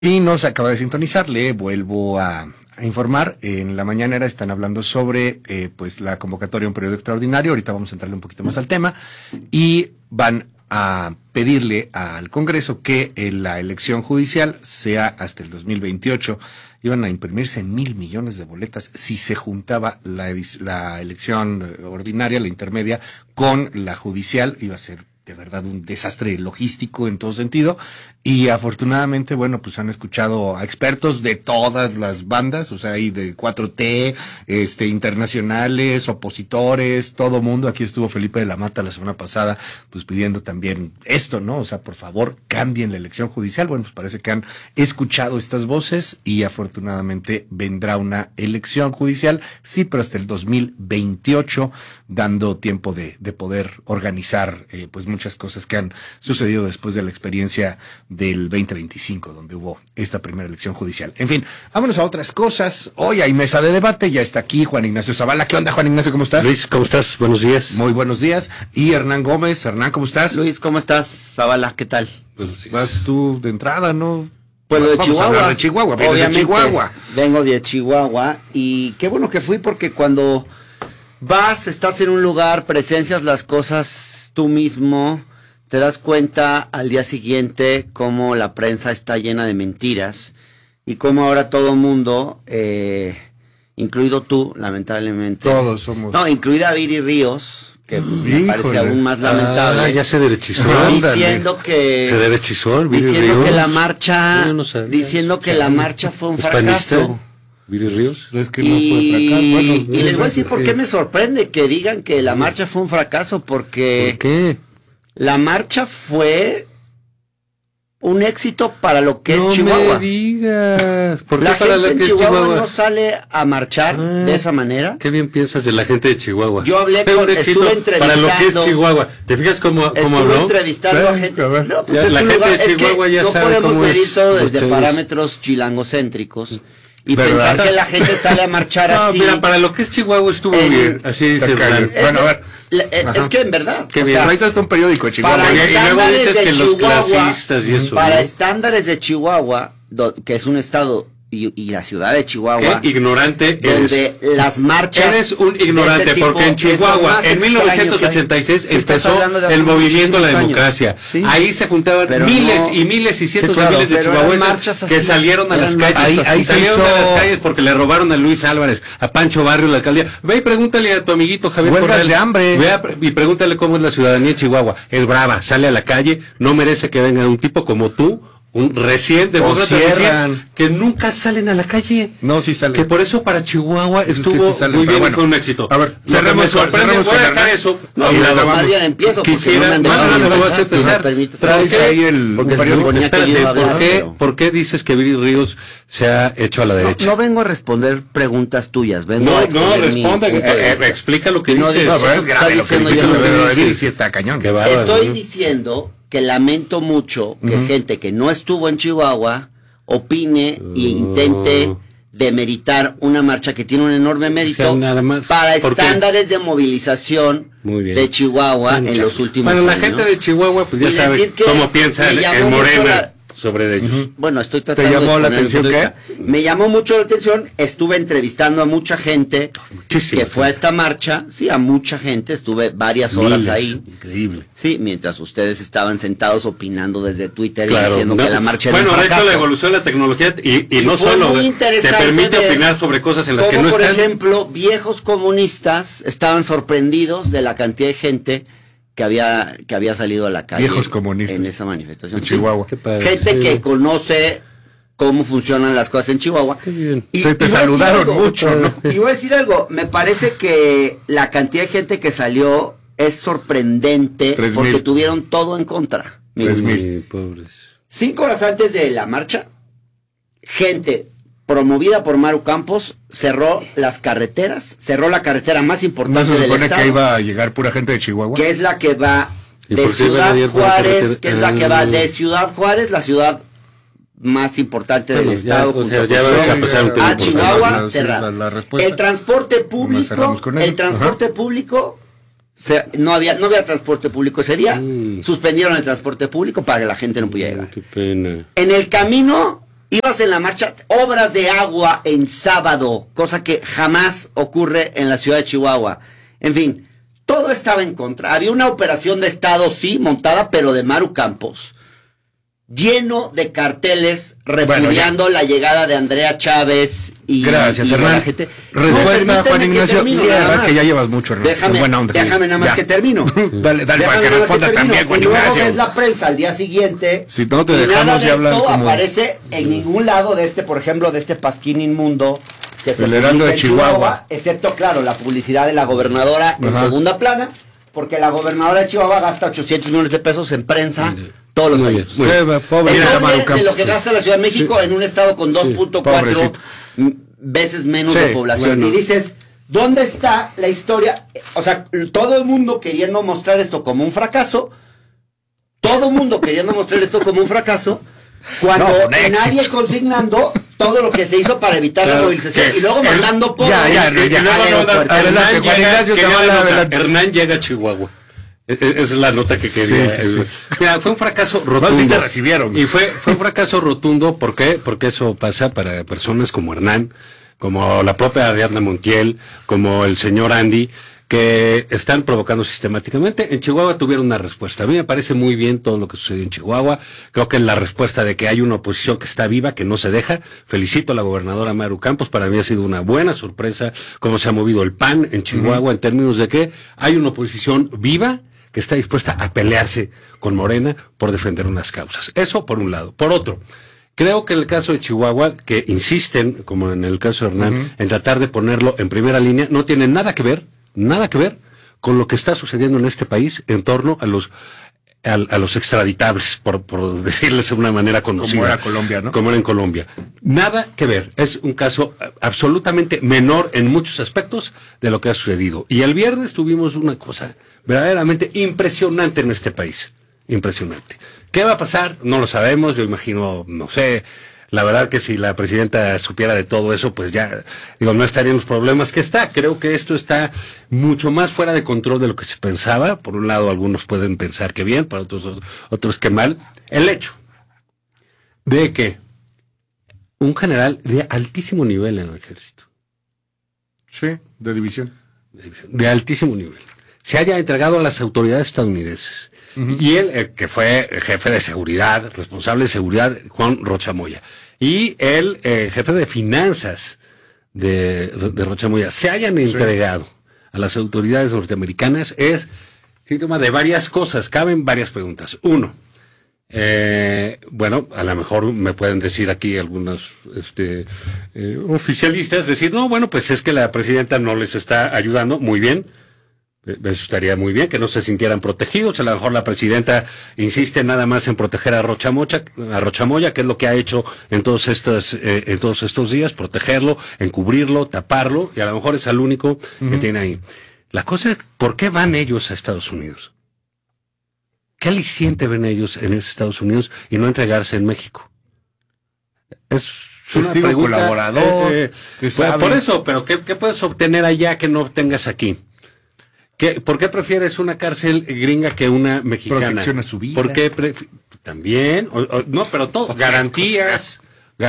Y nos acaba de sintonizar, le vuelvo a informar. En la mañanera están hablando sobre pues la convocatoria a un periodo extraordinario. Ahorita vamos a entrarle un poquito más al tema. Y van a pedirle al Congreso que la elección judicial sea hasta el 2028. Iban a imprimirse 1,000 millones de boletas si se juntaba la elección ordinaria, la intermedia, con la judicial. Iba a ser de verdad un desastre logístico en todo sentido, y afortunadamente, bueno, pues han escuchado a expertos de todas las bandas, o sea, y de 4T, internacionales, opositores, todo mundo. Aquí estuvo Felipe de la Mata la semana pasada, pues pidiendo también esto, ¿no? O sea, por favor, cambien la elección judicial. Bueno, pues parece que han escuchado estas voces y afortunadamente vendrá una elección judicial, sí, pero hasta el 2028, dando tiempo de poder organizar, pues muchas cosas que han sucedido después de la experiencia del 2025, donde hubo esta primera elección judicial. En fin, vámonos a otras cosas. Hoy hay mesa de debate, ya está aquí Juan Ignacio Zavala. ¿Qué onda, Juan Ignacio? ¿Cómo estás? Luis, ¿cómo estás? Buenos días. Muy buenos días. Y Hernán Gómez. Hernán, ¿cómo estás? Luis, ¿cómo estás? Zavala, ¿qué tal? Pues vas tú de entrada, ¿no? Pues lo de Vamos Chihuahua. a hablar de Chihuahua, Obviamente, de Chihuahua. vengo de Chihuahua y qué bueno que fui, porque cuando vas, estás en un lugar, presencias las cosas tú mismo, te das cuenta al día siguiente cómo la prensa está llena de mentiras y cómo ahora todo mundo, incluido tú, lamentablemente. Todos somos. No, incluida Viri Ríos, que me parece aún más lamentable. Ya se derechizó. Diciendo que Se derechizó, Viri diciendo Ríos. que la marcha, Yo no sabía. diciendo que la marcha fue un ¿Es panista? fracaso. ¿Viri Ríos? Es que no fue fracaso. Bueno, Y les voy a decir por qué me sorprende que digan que la marcha fue un fracaso, porque ¿Por qué? la marcha fue un éxito para lo que No es Chihuahua. me digas. ¿Por qué La para gente lo en que es Chihuahua Chihuahua? no sale a marchar de esa manera. Qué bien piensas de la gente de Chihuahua. Yo hablé Fue un con- éxito estuve para lo que es entrevistando- Chihuahua. ¿Te fijas cómo Estuve habló? entrevistando a Sí, gente. a ver. No, pues Ya, es la un gente lugar, de es que Chihuahua ya no sabe podemos cómo medir es todo los desde chavos. parámetros chilangocéntricos y ¿Verdad? pensar que la gente sale a marchar No, así. mira, para lo que es Chihuahua estuvo En- bien. Así dice Está Hernán. cañón. Bueno, a ver. Es que en verdad, Qué o bien. sea, Ahí está un periódico de Chihuahua. para y luego estándares dices de que los Chihuahua, clasistas y eso, para ¿no? estándares de Chihuahua, que es un estado y la ciudad de Chihuahua, Qué ignorante donde eres. las marchas Eres un de ignorante, ese tipo porque en es lo Chihuahua, más en extraño 1986, que hay. Estás empezó hablando de hace el movimiento de la muchísimos democracia. años. Sí. Ahí se juntaban Pero miles no- y miles y cientos claro, de miles de pero eran chihuahuenses marchas así, que salieron a las eran calles. marchas ahí se salieron hizo- a las calles porque le robaron a Luis Álvarez, a Pancho Barrio, la alcaldía. Ve y pregúntale a tu amiguito Javier Huelgas Corral. de hambre. Ve y pregúntale cómo es la ciudadanía de Chihuahua. Es brava, sale a la calle, no merece que venga un tipo como tú, un recién demócrata cierran. recién, que nunca salen a la calle. No, sí sale. Que por eso para Chihuahua Es que estuvo sí salen, muy pero bien, bueno. fue un éxito. A ver, Lo que cerremos me con- sorprende, cerremos voy a con dejar Hernán. eso. No, Y pero la más vamos. bien empiezo porque Quisiera- no me han no, dejado no, ni no, vas a empezar, si me empezar. permites. Traes ¿Por qué? ahí el Porque se periódico. suponía que yo iba a hablar, ¿Por qué, pero- ¿Por qué dices que Viri Ríos se ha hecho a la derecha? No vengo a responder preguntas tuyas, vengo a No, exponer mi responde, punto de vista. explica lo que No, dices. No, pero es grave lo que Está dijiste. diciendo Lo yo de no Viri sí está cañón. Qué bárbaro, Estoy ¿no? diciendo que lamento mucho que gente que no estuvo en Chihuahua opine e intente demeritar una marcha que tiene un enorme mérito O sea, nada más. para ¿Por qué? estándares de movilización Muy bien. de Chihuahua Bueno, en los últimos Bueno, la años. gente de Chihuahua pues ya Y sabe decir que cómo piensa me el llamó mucho Morena la- sobre ellos. Bueno, estoy tratando llamó de la exponer mi atención punto de qué? vista. Me llamó mucho la atención, estuve entrevistando a mucha gente Muchísima que fue a gente. esta marcha, sí, a mucha gente, estuve varias horas Miles. ahí. Increíble. Sí, mientras ustedes estaban sentados opinando desde Twitter y Claro, diciendo no, que la marcha era bueno, un de hecho fracaso. la evolución de la tecnología y no fue solo muy te interesante permite ver opinar sobre cosas en las que Como no por están. ejemplo, viejos comunistas estaban sorprendidos de la cantidad de gente que había salido a la calle. Viejos comunistas. En esa manifestación. En Chihuahua. Qué padre, Gente sí. que conoce cómo funcionan las cosas en Chihuahua. Qué bien. Y- Te y voy a decir saludaron algo, mucho, ¿no? Y voy a decir algo, me parece que la cantidad de gente que salió es sorprendente 3,000. porque tuvieron todo en contra. Miren, 3,000. Ay, pobres. 5 horas antes de la marcha, gente promovida por Maru Campos cerró las carreteras, cerró la carretera más ¿No importante se del supone estado, que iba a llegar pura gente de Chihuahua? que es la que va ¿Y de por qué iban a Ciudad ir por la Juárez, carretera? que es la que va de Ciudad Juárez, la ciudad más importante del Bueno, ya, estado, o sea, junto ya con vamos a Chihuahua. pasar un tiempo A por favor. Chihuahua la- cerrado. la respuesta. El transporte público, cerramos con eso. el transporte público, no había transporte público ese día, Mm. suspendieron el transporte público para que la gente no pudiera llegar. Qué pena. En el camino ibas en la marcha, obras de agua en sábado, cosa que jamás ocurre en la ciudad de Chihuahua. En fin, todo estaba en contra. Había una operación de Estado, sí, montada, pero de Maru Campos, lleno de carteles repudiando la llegada de Andrea Chávez y gracias, y Hernán. la gente. Respuesta, Juan Ignacio. Termino, Sí, es que ya llevas mucho, Hernán. Déjame nada más que termino. Dale para que responda también, Juan y luego Ignacio. ves la prensa al día siguiente. Si no te y dejamos nada de ya hablar esto como... aparece en ningún lado de por ejemplo, de este pasquín inmundo que se El Heraldo publica de en Chihuahua. excepto, claro, la publicidad de la gobernadora en segunda plana, porque la gobernadora de Chihuahua gasta 800 millones de pesos en prensa todos los años. Pobre Es Maru de Campos. lo que gasta la Ciudad de México en un estado con 2.4 Pobrecito. veces menos de población. bueno. Y dices, ¿dónde está la historia? O sea, todo el mundo queriendo mostrar esto como un fracaso. Todo el mundo queriendo mostrar esto como un fracaso. Cuando nadie consignando todo lo que se hizo para evitar la movilización. Y luego mandando por Hernán llega a Chihuahua. Esa es la nota que quería. Sí. Mira, fue un fracaso rotundo. Sí te recibieron. Y fue un fracaso rotundo. ¿Por qué? Porque eso pasa para personas como Hernán, como la propia Ariadna Montiel, como el señor Andy, que están provocando sistemáticamente. En Chihuahua tuvieron una respuesta. A mí me parece muy bien todo lo que sucedió en Chihuahua. Creo que es la respuesta de que hay una oposición que está viva, que no se deja. Felicito a la gobernadora Maru Campos. Para mí ha sido una buena sorpresa cómo se ha movido el PAN en Chihuahua en términos de que hay una oposición viva que está dispuesta a pelearse con Morena por defender unas causas. Eso por un lado. Por otro, creo que en el caso de Chihuahua, que insisten, como en el caso de Hernán, en tratar de ponerlo en primera línea, no tiene nada que ver con lo que está sucediendo en este país en torno a los extraditables, por decirles de una manera conocida. Como era Colombia, ¿no? Como era en Colombia. Nada que ver. Es un caso absolutamente menor en muchos aspectos de lo que ha sucedido. Y el viernes tuvimos una cosa verdaderamente impresionante en este país. Impresionante. ¿Qué va a pasar? No lo sabemos. Yo imagino, no sé. La verdad que si la presidenta supiera de todo eso, pues ya, no estaría en los problemas que está. Creo que esto está mucho más fuera de control de lo que se pensaba. Por un lado, algunos pueden pensar que bien, para otros que mal. El hecho de que un general de altísimo nivel en el ejército. Sí, de división. De altísimo nivel. Se haya entregado a las autoridades estadounidenses. Y él, que fue jefe de seguridad, responsable de seguridad, Juan Rocha Moya. Y el jefe de finanzas de Rocha Moya, se hayan entregado a las autoridades norteamericanas, es síntoma de varias cosas. Caben varias preguntas. Uno, bueno, a lo mejor me pueden decir aquí algunos oficialistas, decir, no, bueno, pues es que la presidenta no les está ayudando. Muy bien. Eso estaría muy bien, que no se sintieran protegidos. A lo mejor la presidenta insiste nada más en proteger a Rocha Moya, que es lo que ha hecho en todos estos días, protegerlo, encubrirlo, taparlo, y a lo mejor es el único que tiene ahí. La cosa es, ¿por qué van ellos a Estados Unidos? ¿Qué aliciente ven ellos en Estados Unidos y no entregarse en México? Es una pregunta, colaborador. Por eso, pero ¿qué puedes obtener allá que no obtengas aquí? ¿Por qué prefieres una cárcel gringa que una mexicana? Protección a su vida. ¿Por qué también? No, pero todo. Garantías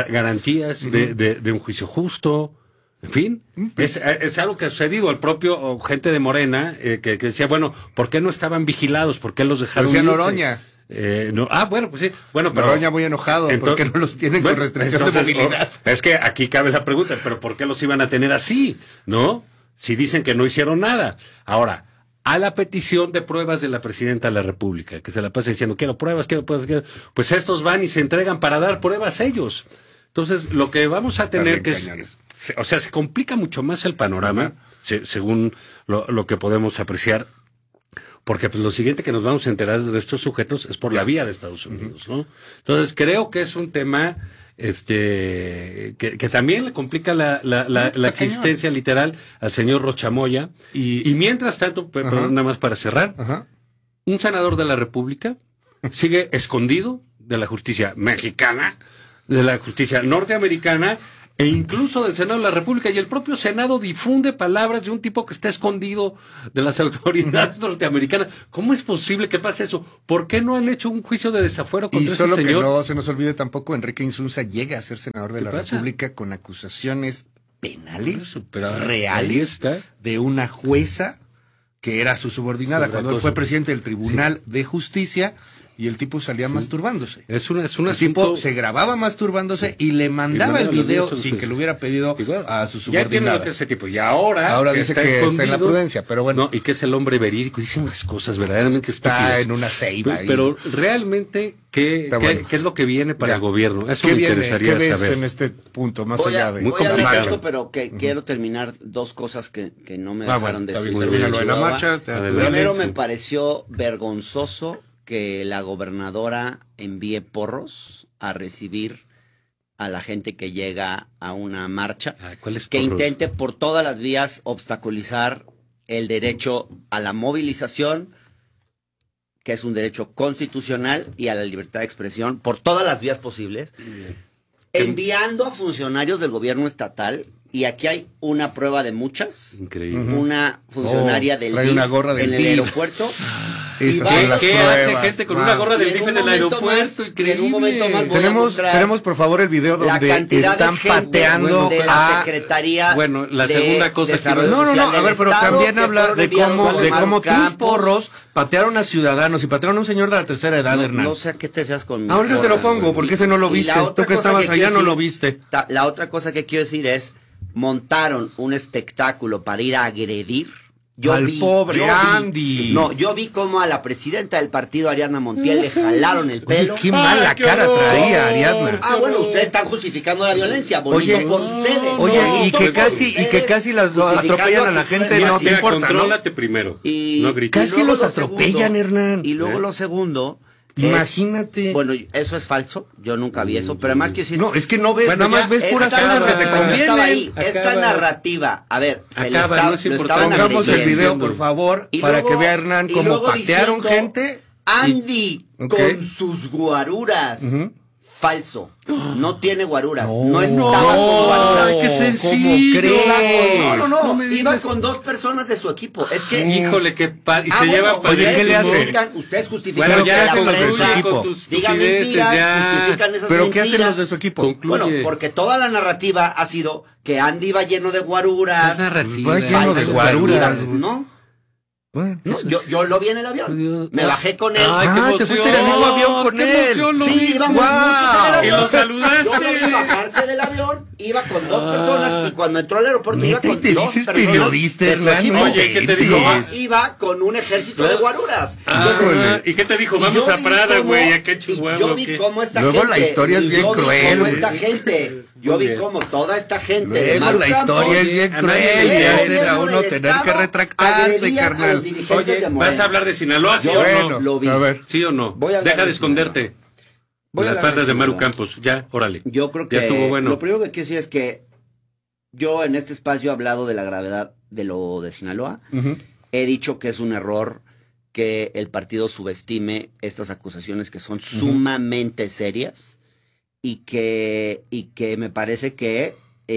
de un juicio justo. En fin, es algo que ha sucedido. El propio gente de Morena que decía, bueno, ¿por qué no estaban vigilados? ¿Por qué los dejaron Decía irse? Noroña. Bueno, pues sí. Bueno, pero Noroña muy enojado. ¿Por qué no los tienen con restricción de movilidad? Es que aquí cabe la pregunta, pero ¿por qué los iban a tener así? ¿No? Si dicen que no hicieron nada. Ahora, a la petición de pruebas de la presidenta de la República, que se la pasa diciendo, quiero pruebas, pues estos van y se entregan para dar pruebas ellos. Entonces, lo que vamos a tener que se complica mucho más el panorama, según lo que podemos apreciar, porque pues lo siguiente que nos vamos a enterar de estos sujetos es por la vía de Estados Unidos, ¿no? Entonces, creo que es un tema que también le complica la existencia literal al señor Rocha Moya. Y mientras tanto, nada más para cerrar, un senador de la República sigue escondido de la justicia mexicana, de la justicia norteamericana, e incluso del Senado de la República, y el propio Senado difunde palabras de un tipo que está escondido de las autoridades norteamericanas. ¿Cómo es posible que pase eso? ¿Por qué no han hecho un juicio de desafuero contra ese solo señor? Que no se nos olvide tampoco, Enrique Insunza llega a ser senador de la pasa? República con acusaciones penales Pero reales de una jueza que era su subordinada cuando él fue presidente del Tribunal de Justicia, y el tipo salía masturbándose. Es un El asunto... tipo se grababa masturbándose y le mandaba el video sin que lo hubiera pedido Igual, a su ya tiene lo subordinada. que es ese tipo. Y ahora dice que está en la prudencia, pero bueno. No, y que es el hombre verídico. Dice unas cosas verdaderamente Está estúpidas. en una ceiba. Pero realmente, ¿qué es lo que viene para el gobierno? Eso me interesaría ¿Qué ves saber. en este punto, más Voy allá a de leer la marcha? esto, pero quiero terminar dos cosas que no me dejaron está decir. bien, sobre termina lo de la Chihuahua. marcha. Adelante. Primero me Sí. pareció vergonzoso que la gobernadora envíe porros a recibir a la gente que llega a una marcha, ¿Cuál es que porros? intente por todas las vías obstaculizar el derecho a la movilización, que es un derecho constitucional, y a la libertad de expresión por todas las vías posibles, enviando a funcionarios del gobierno estatal, y aquí hay una prueba de muchas. Increíble. Una funcionaria del trae DIF una gorra del en el DIF. aeropuerto. Esas Y son va- las ¿Qué pruebas. hace gente con Wow. una gorra Y del en DIF un en el momento aeropuerto? más- y en un momento más voy a mostrar Tenemos por favor el video la donde cantidad están de gente pateando de la a... Secretaría Bueno, la de segunda cosa que Desarrollo iba- No, Social a del ver, pero Estado, también que habla fueron de enviados cómo, a de Maru cómo tus Campos. porros patearon a ciudadanos y patearon a un señor de la tercera edad, Hernán. No sé a qué te fijas con mi Ahorita te lo gorra, pongo, güey. porque ese no lo Y viste. la otra Tú que cosa estabas allá quiero no lo decir- viste. La otra cosa que quiero decir es, montaron un espectáculo para ir a agredir. Al pobre Andy. Yo vi cómo a la presidenta del partido, Ariadna Montiel, le jalaron el Oye, pelo. qué mala qué cara horror. traía Ariadna. Ah, bueno, ustedes están justificando la violencia, bonito Oye, por ustedes. Oye, bonito y que por casi lo justificando atropellan a la actitudes gente, no te Mira, importa, ¿no? contrólate primero. Y, No grites. y Casi luego los lo atropellan, Hernán. Y luego lo segundo. es- Imagínate. Bueno, eso es falso. Yo nunca vi eso. Pero además quiero decir. No, es que no ves, Bueno, nada más ya, ves puras esta- cosas que te no estaba ahí. convienen. Esta Acaba. narrativa. A ver, se le Acaba, está- no es lo importante. estaban Pongamos el agrediendo. video, por favor, Y para luego- que vea Hernán y cómo luego patearon diciendo, gente. Andy, Ok. con sus guaruras. Ujú. Falso. No tiene guaruras. No. No, estaba No. con guaruras. Ay, qué ¿Cómo sencillo. crees? No, me iba digas. con dos personas de su equipo. Es que. Híjole, qué y Ah, se bueno, lleva oye, ¿qué le padrísimo. hace? Ustedes justifican Bueno, que ya la hacen los de su prensa equipo. Con tus diga estupideces, mentiras, ya. justifican esas ¿Pero qué hacen mentiras. los de su equipo? Concluye. Bueno, porque toda la narrativa ha sido que Andy va lleno de guaruras. Es narrativa. Va lleno de falsos, guaruras. ¿no? Bueno, No, yo lo vi en el avión. Me bajé con él. Ay, qué Ah, te emoción. fuiste en el mismo avión con Qué él. emoción, lo Sí, viste. íbamos ¡Guau! muchos en el avión. Y lo saludaste. Yo lo vi bajarse del avión, iba con dos personas, y cuando entró al aeropuerto iba Neta, con y te dos dices personas periodista, de su Hernán. equipo. Oye, ¿qué te dijo? Yo iba con un ejército de guaruras. Ah, ¿y qué te dijo? Y Vamos yo a vi Prada, cómo- güey, acá en y Chihuahua. Yo ¿o vi qué? cómo esta Luego gente. la historia es y bien yo vi cruel, cómo güey. esta gente. Yo Muy vi bien. cómo toda esta gente. de luego Maru la Campos, historia es bien a cruel nadie y le hacen gobierno a uno del tener que Estado retractarse, agredía a los carnal. dirigentes Oye, de ¿vas Morena. a hablar de Sinaloa, sí Yo o Bueno, no? lo vi. a ver. ¿Sí o no? Voy a hablar Deja de de esconderte. Voy a Las hablar faldas de Sinaloa. Maru Campos. Ya, órale. Yo creo que Ya estuvo bueno. lo primero que quiero decir es que yo en este espacio he hablado de la gravedad de lo de Sinaloa. Ujú. He dicho que es un error que el partido subestime estas acusaciones que son sumamente serias y que me parece que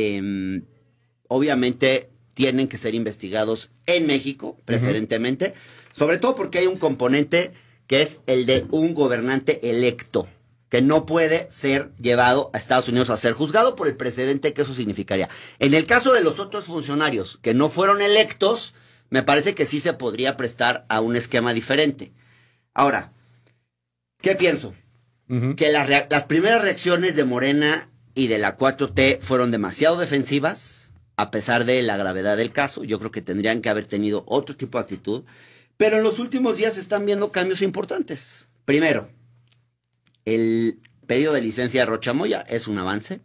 obviamente tienen que ser investigados en México, preferentemente, sobre todo porque hay un componente que es el de un gobernante electo, que no puede ser llevado a Estados Unidos a ser juzgado por el precedente que eso significaría. En el caso de los otros funcionarios que no fueron electos, me parece que sí se podría prestar a un esquema diferente. Ahora, ¿qué pienso? Ujú. Que las primeras reacciones de Morena y de la 4T fueron demasiado defensivas, a pesar de la gravedad del caso. Yo creo que tendrían que haber tenido otro tipo de actitud. Pero en los últimos días se están viendo cambios importantes. Primero, el pedido de licencia de Rocha Moya es un avance.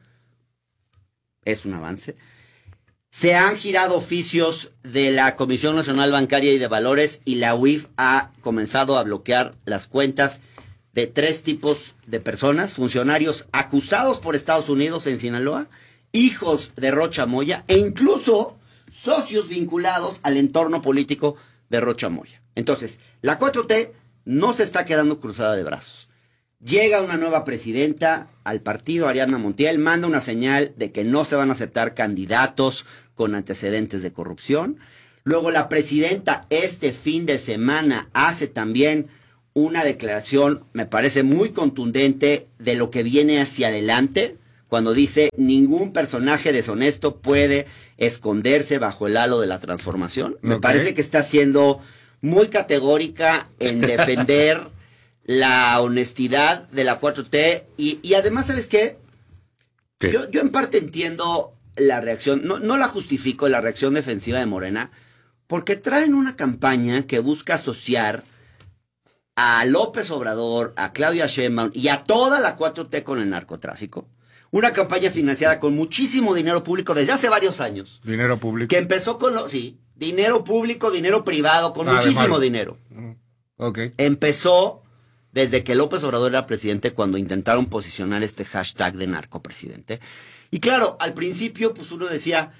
Es un avance. Se han girado oficios de la Comisión Nacional Bancaria y de Valores y la UIF ha comenzado a bloquear las cuentas de 3 tipos de personas: funcionarios acusados por Estados Unidos en Sinaloa, hijos de Rocha Moya e incluso socios vinculados al entorno político de Rocha Moya. Entonces, la 4T no se está quedando cruzada de brazos. Llega una nueva presidenta al partido, Ariadna Montiel, manda una señal de que no se van a aceptar candidatos con antecedentes de corrupción. Luego la presidenta este fin de semana hace también una declaración, me parece muy contundente, de lo que viene hacia adelante, cuando dice: ningún personaje deshonesto puede esconderse bajo el halo de la transformación. Me parece que está siendo muy categórica en defender la honestidad de la 4T y además, ¿sabes qué? Yo en parte entiendo la reacción, no la justifico, la reacción defensiva de Morena, porque traen una campaña que busca asociar a López Obrador, a Claudia Sheinbaum y a toda la 4T con el narcotráfico. Una campaña financiada con muchísimo dinero público desde hace varios años. Dinero público. Que empezó con dinero público, dinero privado, con muchísimo dinero. Okay. Empezó desde que López Obrador era presidente, cuando intentaron posicionar este hashtag de narcopresidente. Y claro, al principio pues uno decía,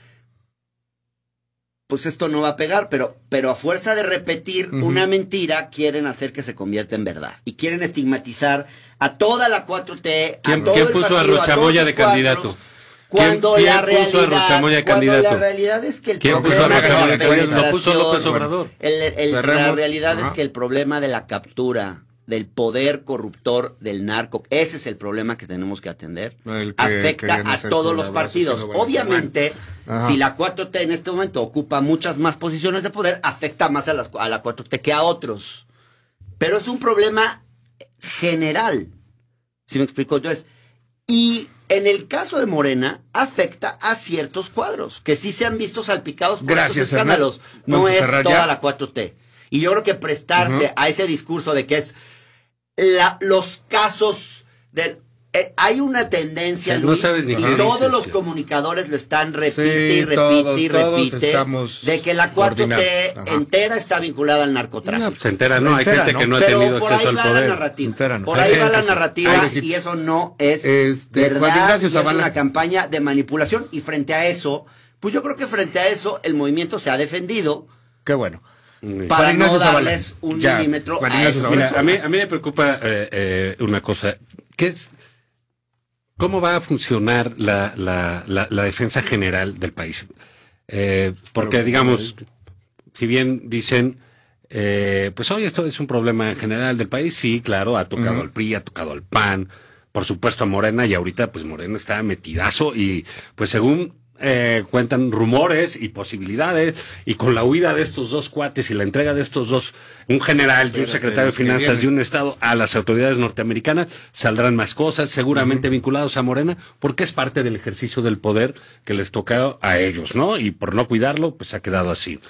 pues esto no va a pegar, pero a fuerza de repetir una mentira, quieren hacer que se convierta en verdad. Y quieren estigmatizar a toda la 4T, ¿Quién puso a Rochamoya de candidato? Cuando ¿Quién la puso a Rochamoya de candidato? La realidad es que el ¿Quién problema puso a Rochamoya de la de candidato? Lo puso López Obrador. La realidad es que el problema de la captura del poder corruptor del narco, ese es el problema que tenemos que atender. Afecta a todos los partidos. Obviamente, si la 4T en este momento ocupa muchas más posiciones de poder, afecta más a la 4T que a otros. Pero es un problema general. ¿Sí me explico? Entonces, y en el caso de Morena, afecta a ciertos cuadros que sí se han visto salpicados por estos escándalos. No es toda la 4T. Y yo creo que prestarse a ese discurso de que es los casos del... hay una tendencia, Luis, no sabes ni y todos los comunicadores lo están repite de que la 4T entera está vinculada al narcotráfico. No, pues entera no, hay gente que no ha tenido acceso al poder. Por ahí va la narrativa y eso no es verdad, y es una campaña de manipulación. Y frente a eso, pues yo creo que frente a eso el movimiento se ha defendido. Qué bueno. Para no darles un milímetro a eso. Mira, a mí me preocupa una cosa, que es cómo va a funcionar la defensa general del país. Porque, digamos, si bien dicen, pues hoy esto es un problema general del país, sí, claro, ha tocado al PRI, ha tocado al PAN, por supuesto a Morena, y ahorita pues Morena está metidazo y pues según cuentan rumores y posibilidades, y con la huida de estos dos cuates y la entrega de estos dos, un general y un secretario de finanzas de un estado, a las autoridades norteamericanas, saldrán más cosas, seguramente vinculados a Morena, porque es parte del ejercicio del poder que les toca a ellos, ¿no? Y por no cuidarlo, pues ha quedado así.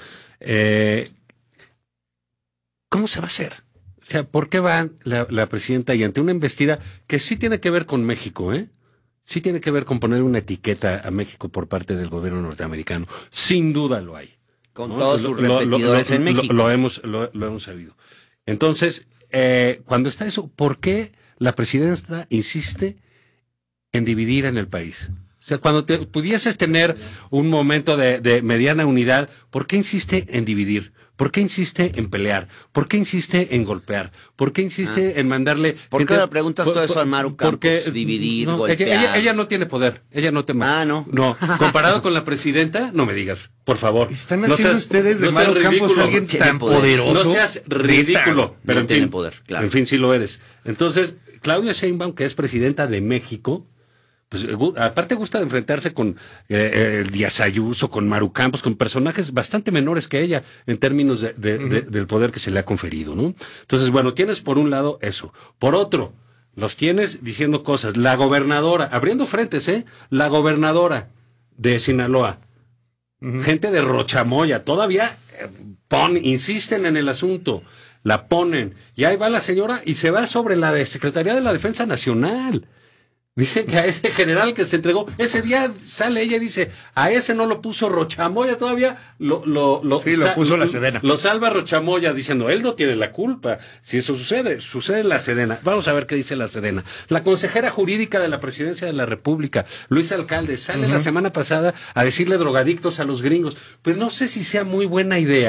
¿Cómo se va a hacer? O sea, ¿por qué va la presidenta y ante una embestida que sí tiene que ver con México, sí tiene que ver con poner una etiqueta a México por parte del gobierno norteamericano? Sin duda lo hay. Con todos sus repetidores en México. Lo hemos sabido. Entonces, cuando está eso, ¿por qué la presidenta insiste en dividir en el país? O sea, cuando pudieses tener un momento de mediana unidad, ¿por qué insiste en dividir? ¿Por qué insiste en pelear? ¿Por qué insiste en golpear? ¿Por qué insiste en mandarle... ¿Por qué le preguntas todo eso al Maru Campos? Dividir, golpear. Ella no tiene poder. Ella no te manda. No. No. Comparado con la presidenta, no me digas, por favor. Están haciendo ustedes de Maru Campos alguien tan poderoso. No seas ridículo. Pero no tiene poder, claro. En fin, sí lo eres. Entonces, Claudia Sheinbaum, que es presidenta de México, pues aparte gusta de enfrentarse con Díaz Ayuso, con Maru Campos, con personajes bastante menores que ella en términos del poder que se le ha conferido, ¿no? Entonces, bueno, tienes por un lado eso. Por otro, los tienes diciendo cosas. La gobernadora, abriendo frentes, la gobernadora de Sinaloa, gente de Rochamoya, todavía insisten en el asunto, la ponen, y ahí va la señora y se va sobre la Secretaría de la Defensa Nacional. Dicen que a ese general que se entregó, ese día sale ella y dice, a ese no lo puso Rochamoya todavía, lo puso la Sedena. Lo salva Rochamoya diciendo, él no tiene la culpa. Si eso sucede en la Sedena. Vamos a ver qué dice la Sedena. La consejera jurídica de la Presidencia de la República, Luis Alcalde, sale la semana pasada a decirle drogadictos a los gringos. Pues no sé si sea muy buena idea.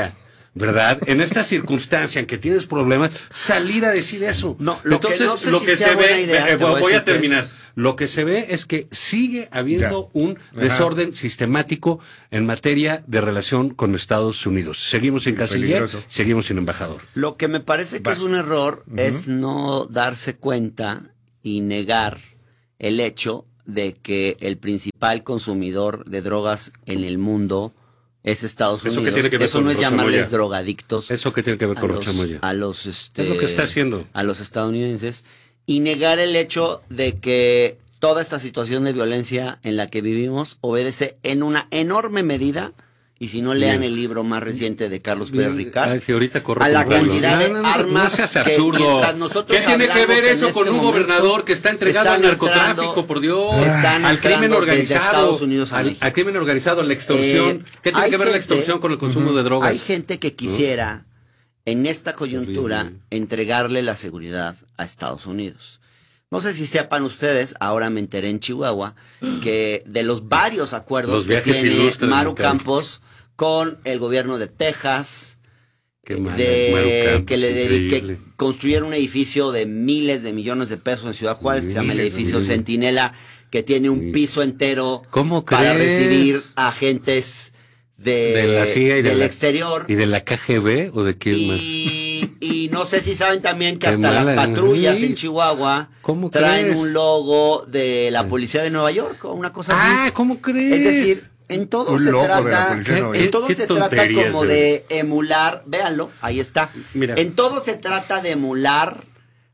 ¿verdad? En esta circunstancia en que tienes problemas, salir a decir eso. No, lo Entonces, que no sé lo si que sea se buena ve, idea, te voy voy a a decir que terminar. es. Lo que se ve es que sigue habiendo un Ajá. desorden sistemático en materia de relación con Estados Unidos. Seguimos sin canciller, Peligroso. seguimos sin embajador. Lo que me parece que es un error es no darse cuenta y negar el hecho de que el principal consumidor de drogas en el mundo es Estados ¿Eso Unidos. qué tiene que ver Eso con no es Rocha llamarles Moya? drogadictos. ¿Eso qué tiene que ver con Rocha Moya? A los Es lo que está haciendo. a los estadounidenses, y negar el hecho de que toda esta situación de violencia en la que vivimos obedece en una enorme medida, y si no lean Bien. el libro más reciente de Carlos Pérez Ricard, Ay, sí, ahorita corro a la comprarlo. cantidad de No armas seas que absurdo. mientras nosotros ¿Qué tiene que hablamos ver en eso con este un momento, gobernador que está entregado al están narcotráfico, entrando- por Dios? están Al crimen entrando desde organizado, Estados Unidos a al México. crimen organizado, la extorsión. ¿Qué tiene hay que ver la gente- extorsión con el consumo de drogas? Hay gente que quisiera, en esta coyuntura, Terrible. entregarle la seguridad a Estados Unidos. No sé si sepan ustedes, ahora me enteré en Chihuahua, que de los varios acuerdos Los que viajes tiene ilustres, Maru me encanta. Campos con el gobierno de Texas, Qué mal es Maru Campos, que le increíble. que construyeron un edificio de miles de millones de pesos en Ciudad Juárez, que se llama el Miles de edificio millones. Centinela, que tiene un Sí. piso entero ¿Cómo para crees? recibir agentes de la CIA y de del la, exterior. ¿Y de la KGB o de quién más? Y no sé si saben también que Qué hasta las mala, patrullas sí. en Chihuahua ¿Cómo traen crees? un logo de la policía de Nueva York o una cosa Ah, así. ¿cómo crees? Es decir, en todo Un se logo trata, de la policía de Nueva York. en todo ¿Qué se trata tonterías como de de emular, véanlo, ahí está. Mira. En todo se trata de emular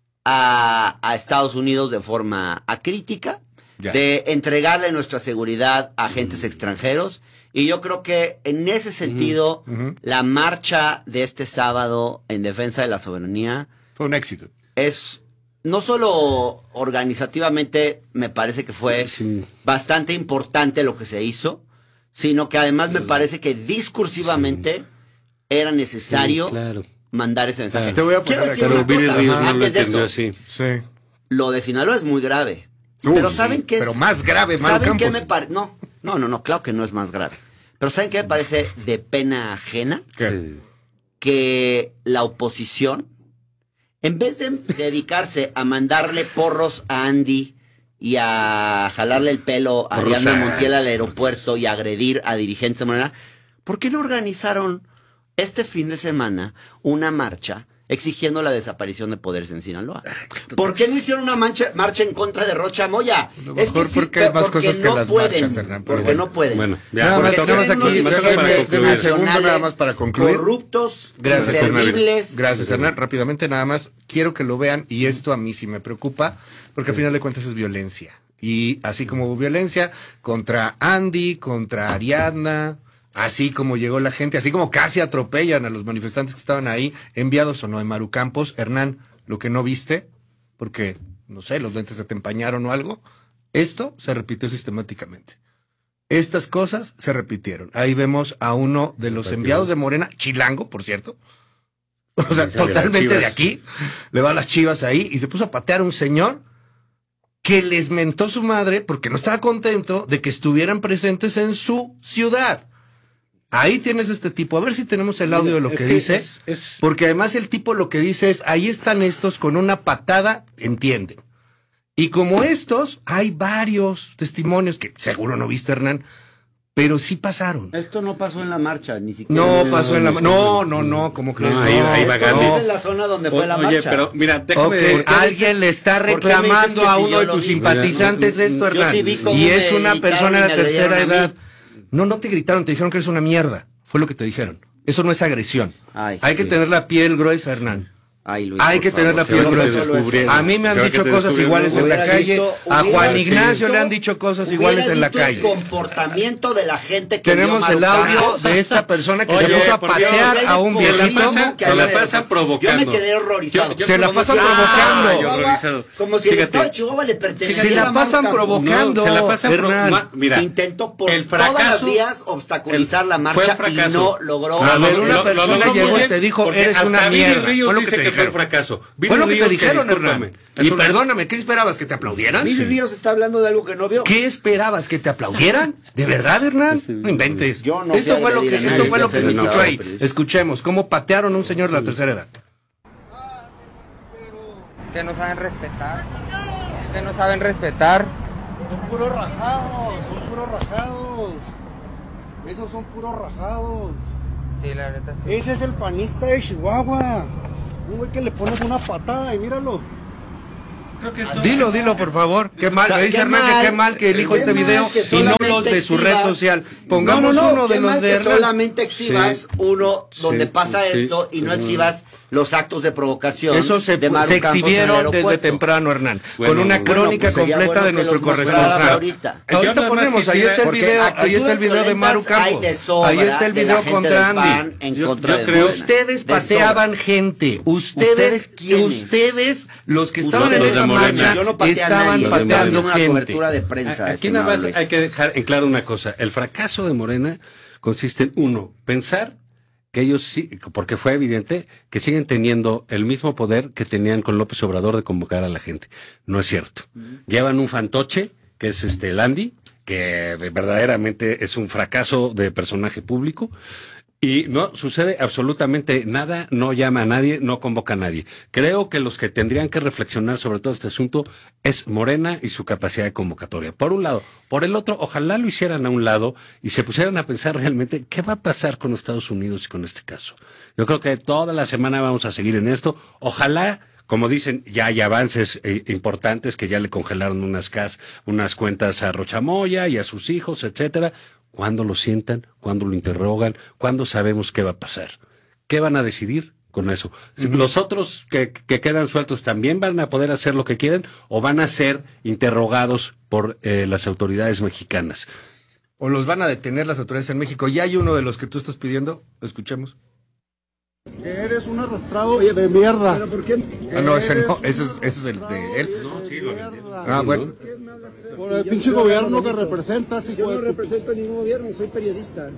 a Estados Unidos de forma acrítica, Ya. de entregarle nuestra seguridad a agentes extranjeros. Y yo creo que en ese sentido, Ujú. la marcha de este sábado en defensa de la soberanía Fue un éxito. es no solo organizativamente, me parece que fue Sí. bastante importante lo que se hizo, sino que además me parece que discursivamente era necesario Sí, claro. mandar ese mensaje. Claro. Te voy a poner Quiero decir acá. una Pero Viri cosa, Ríos no lo antes de entendió eso, así. Sí. lo de Sinaloa es muy grave. Uy, Pero sí, ¿saben qué es? pero más grave, Maru ¿Saben qué Campos. me parece? No, claro que no es más grave. Pero ¿saben qué me parece de pena ajena? ¿Qué? Sí. Que la oposición, en vez de dedicarse a mandarle porros a Andy y a jalarle el pelo a Porros Ariadna a- Montiel al aeropuerto y a agredir a dirigentes de manera, ¿por qué no organizaron este fin de semana una marcha exigiendo la desaparición de poderes en Sinaloa? ¿Por qué no hicieron una marcha en contra de Rocha Moya? A lo mejor porque hay más cosas que no las pueden, marchas, Hernán, pero porque bueno. no pueden. Bueno, ya, Nada más, me toca- nada más aquí, me toca déjame- para déjame concluir. un segundo nada más para concluir. Corruptos, Gracias, inservibles. Gracias, Hernán. Rápidamente, nada más, quiero que lo vean, y esto a mí sí me preocupa, porque al final de cuentas es violencia. Y así como hubo violencia contra Andy, contra Ariadna, así como llegó la gente, así como casi atropellan a los manifestantes que estaban ahí, enviados o no de Maru Campos. Hernán, lo que no viste, porque, no sé, los lentes se te empañaron o algo, esto se repitió sistemáticamente. Estas cosas se repitieron. Ahí vemos a uno de los enviados de Morena, chilango, por cierto. O sea, Sí, sale las totalmente Chivas. de aquí. Le va a las Chivas ahí y se puso a patear a un señor que les mentó su madre porque no estaba contento de que estuvieran presentes en su ciudad. Ahí tienes este tipo. A ver si tenemos el audio de lo Es que dice. es- Porque además el tipo lo que dice es, ahí están estos con una patada, entienden. Y como estos, hay varios testimonios que seguro no viste, Hernán, pero sí pasaron. Esto no pasó en la marcha, ni siquiera. No pasó en la... No, ¿cómo crees? No, ahí va Esto Gandhi. es en la zona donde fue la Oye, marcha. pero mira, Ok, déjame... alguien le está ¿por qué me dices reclamando que a si uno yo de lo tus vi? simpatizantes Yo esto, Hernán. sí vi cómo Y es me una gritaron persona y de me la tercera agredieron a edad. No te gritaron, te dijeron que eres una mierda. Fue lo que te dijeron. Eso no es agresión. Ay, Hay que sí. tener la piel gruesa, Hernán. Ay, Luis, Hay por que tener la favor. piel Creo que te gruesa. descubrieron. A mí me han Creo que dicho te cosas descubrieron. iguales en la Hubieras calle. visto- A Juan hubieras Ignacio le visto- han dicho cosas hubieras iguales en la visto calle. El comportamiento de la gente que Tenemos vio el Maru audio Campos. de esta persona que Oye, se puso a por Dios, patear a un se la viejito. pasa- se la pasa provocando. Yo me quedé horrorizado. Se la Como pasan si- provocando. Chihuahua, Horrorizado. Como si el Fíjate. estado de Chihuahua le perteneciera Se la a Maru pasan Campos. provocando. Se la pasan Hernán. mira, Intentó por el todas las fracaso- vías obstaculizar la fue marcha un fracaso. y no logró. A ver, lo- una lo persona logró muy llegó y bien, te dijo, porque eres hasta una Viri mierda. Ríos Fue lo que dice te que dijeron? un fracaso. Fue lo que te dijeron, discúlpame, Hernán. Y es perdóname, ¿qué esperabas? ¿Que te aplaudieran? Billy Ríos está hablando de algo que no vio. ¿Qué esperabas? ¿Que te aplaudieran? ¿De verdad, Hernán? No inventes. Yo no Esto fui a fue lo que, agredir a esto nadie, fue lo que se no, escuchó ahí. pero- Escuchemos cómo patearon a un señor de la tercera edad. Es que no saben respetar. Es que no saben respetar. Son puros rajados, son puros rajados. Esos son puros rajados. Sí, la neta sí. Ese es el panista de Chihuahua. Un güey que le pones una patada y míralo. Dilo, por favor. Qué mal, O sea, me dice qué Hernán que mal, qué mal que elijo qué este mal video que y no solamente los de su red exhibas. social. Pongamos uno de qué los mal de que Hernán. solamente exhibas uno donde Sí, pasa sí, esto y no sí. exhibas los actos de provocación. Eso se de Maru Campos en el exhibieron desde aeropuerto. temprano, Hernán, Bueno, con una bueno, crónica pues sería completa bueno de que nuestro los mostraras corresponsal. ahorita. Yo Ahorita nada más ponemos, ahí quisiera- está el Porque video, ahí actitudes está el video de Maru violentas hay Campos. de sobra Ahí está el de la video gente contra del Andy. PAN en Yo- contra yo de creo- Morena. Ustedes De pateaban sobra. gente. ¿Ustedes quiénes? Ustedes, los que estaban en Los de esa Morena. marcha, Yo no pateé a estaban nadie, Los de pateando yo hice una gente. cobertura de prensa. Aquí nada más estimado Luis. hay que dejar en claro una cosa. El fracaso de Morena consiste en, uno, pensar que ellos sí, porque fue evidente que siguen teniendo el mismo poder que tenían con López Obrador de convocar a la gente. No es cierto. Llevan un fantoche, que es el Andy, que verdaderamente es un fracaso de personaje público. Y no sucede absolutamente nada, no llama a nadie, no convoca a nadie. Creo que los que tendrían que reflexionar sobre todo este asunto es Morena y su capacidad de convocatoria. Por un lado. Por el otro, ojalá lo hicieran a un lado y se pusieran a pensar realmente qué va a pasar con Estados Unidos y con este caso. Yo creo que toda la semana vamos a seguir en esto. Ojalá, como dicen, ya hay avances importantes, que ya le congelaron unas cuentas a Rochamoya y a sus hijos, etcétera. ¿Cuándo lo sientan? ¿Cuándo lo interrogan? ¿Cuándo sabemos qué va a pasar? ¿Qué van a decidir con eso? ¿Los otros que quedan sueltos también van a poder hacer lo que quieren o van a ser interrogados por las autoridades mexicanas? O los van a detener las autoridades en México. Ya hay uno de los que tú estás pidiendo. Escuchemos. Que eres un arrastrado de mierda. ¿Pero por qué? Ah, no, ese no. Ese es el de él. No, sí, lo entiendo. Ah, bueno. Por el pinche gobierno que representas, hijo Yo no de tu- represento ningún gobierno, soy periodista.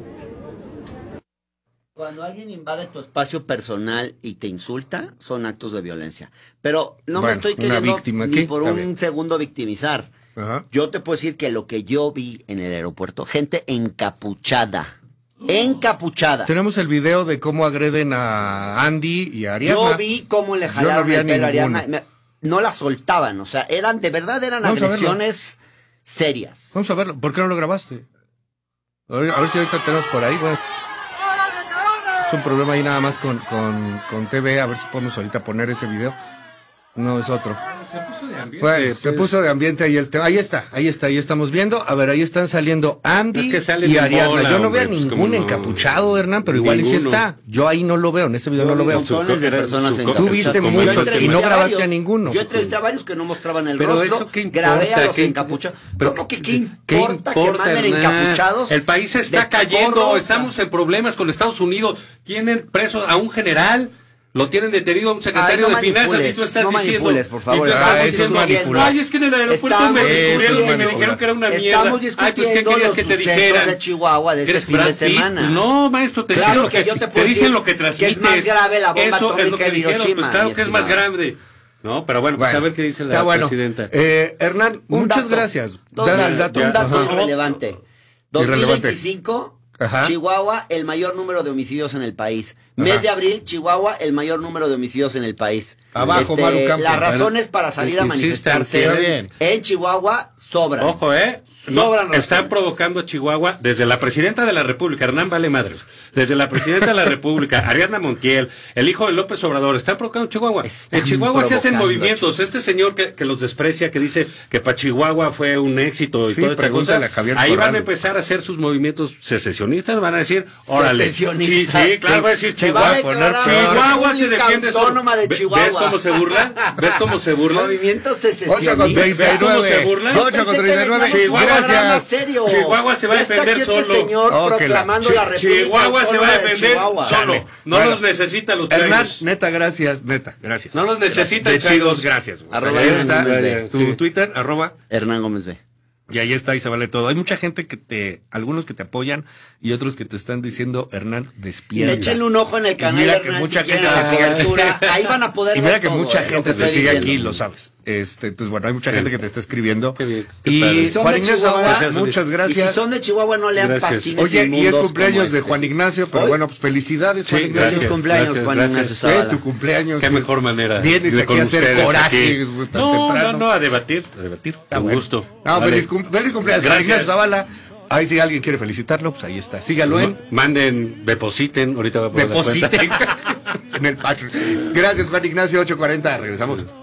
Cuando alguien invade tu espacio personal y te insulta, son actos de violencia. Pero no me Bueno, estoy una queriendo víctima ni aquí, por está un bien. segundo victimizar. Ajá. Yo te puedo decir que lo que yo vi en el aeropuerto, gente encapuchada. Encapuchada. Tenemos el video de cómo agreden a Andy y a Ariadna. Yo vi cómo le Yo jalaron no vi a el pelo a ninguno. Ariadna. No la soltaban, o sea, de verdad eran Vamos a verlo. agresiones serias. Vamos a verlo. ¿Por qué no lo grabaste? A ver si ahorita tenemos por ahí. Bueno, es un problema ahí nada más con TV. A ver si podemos ahorita poner ese video. No, es otro. Bueno, se puso de ambiente ahí el tema. Ahí está, ahí estamos viendo. A ver, ahí están saliendo Andy Es que salen y en Ariadna. bola, Yo no hombre, veo pues, ningún cómo no. encapuchado, Hernán, pero igual y sí Ninguno. está. Yo ahí no lo veo, en ese video no lo veo. Montones de personas Tú encapuchadas. viste Yo muchos entrevisté y no grabaste varios. a ninguno. Yo entrevisté a varios que no mostraban el Pero rostro. eso qué importa, grabé a los ¿qué- encapuchados. pero ¿Cómo que qué ¿qué importa que manden Hernán? encapuchados? El país se está de cayendo, Cacorrosa? estamos en problemas con Estados Unidos. Tienen preso a un general. Lo tienen detenido a un secretario Ay, no de finanzas y manipules, tú estás no diciendo. manipules, por favor. y tú estás eso es diciendo, manipular. ay, es que en el aeropuerto Estamos me descubrieron y me discutiendo- dijeron que era una mierda. Estamos Ay, pues ¿qué discutiendo querías los que te sucesos dijeran? de Chihuahua de este ¿Eres fin de Brad Pitt? semana. No, maestro, te Claro dicen lo que yo te puedo dicen decir lo que que es transmites. más grave la bomba Eso es lo atómica que en dijeron, Hiroshima, pues claro mi que es más estimado. grande. No, pero bueno, pues a ver qué dice la Está bueno. presidenta. Hernán, Un muchas dato. gracias. Dos Da el datos. dato. Un dato Ajá. irrelevante. Irrelevante. 2025, Ajá. Chihuahua, el mayor número de homicidios en el país. Ajá. Mes de abril, Chihuahua, el mayor número de homicidios en el país. Abajo, Maru Campos. Las razones para salir a Insiste, manifestarse está bien. en Chihuahua sobran. Ojo, Sobran razones. están provocando a Chihuahua desde la presidenta de la República, Hernán Vale Madres, desde la presidenta de la República, Ariadna Montiel, el hijo de López Obrador, están provocando a Chihuahua. Están En Chihuahua se hacen provocando a movimientos. Este señor que los desprecia, que dice que para Chihuahua fue un éxito y Sí, toda esta pregúntale cosa, a Javier ahí van Corral. a empezar a hacer sus movimientos secesionistas, van a decir, órale, Secesionistas. sí, claro, va a decir Se va a Chihuahua, declarar Chihuahua se República defiende solo. Autónoma de ¿Ves Chihuahua. cómo se burlan? ¿Ves cómo se burlan? Movimiento 8 con secesionista. 39. ¿Cómo se burlan? 8 con 39. Chihuahua, Gracias. Serio. Chihuahua se va a Ya está defender aquí este solo. señor Oh, que la- proclamando la República Chihuahua se va a Autónoma de defender Chihuahua. solo. Dale. No Bueno. los necesita los Hernán, chairos. neta, gracias. Neta, gracias. No los necesita De el chairos. chidos, gracias. Arroba Ahí Hernán está Gómez B. tu Sí. Twitter, arroba. Hernán Gómez B. Y ahí está, y se vale todo. Hay mucha gente algunos que te apoyan y otros que te están diciendo, Hernán, despierta. Échenle un ojo en el canal. Mira Hernán, que mucha si gente quieren le sigue la aquí. cobertura. Ahí van a poder Y mira ver que todo, mucha lo que gente te estoy sigue diciendo. aquí, lo sabes. Entonces, bueno, hay mucha gente que te está escribiendo. Qué bien, qué Y padre. Si son Juan de Ignacio Chihuahua, Zavala, muchas Y gracias. si son de Chihuahua, no lean Gracias. pastines Oye, y es inmundos cumpleaños como de este. Juan Ignacio, pero Hoy. bueno, pues felicidades, Juan Sí, Ignacio. Feliz cumpleaños, Juan gracias. Ignacio Zavala. Es tu cumpleaños. Qué sí. mejor manera. Vienes de aquí con a hacer ustedes corajes, aquí. güey, tan No, temprano. no, a debatir, Con bueno. gusto. No, Vale. feliz cumpleaños, Juan Gracias. Ignacio Zavala. Ahí si alguien quiere felicitarlo, pues ahí está. Sígalo en Manden, depositen, ahorita voy a poner la cuenta. Depositen en el Patreon. Gracias, Juan Ignacio, 8:40. Regresamos.